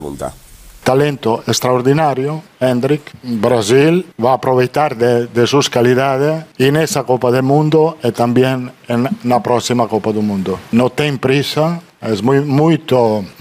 pregunta. Talento extraordinario, Hendrik. Brasil va a aprovechar de sus calidades en esa Copa del Mundo y también en la próxima Copa del Mundo. No ten prisa, es muy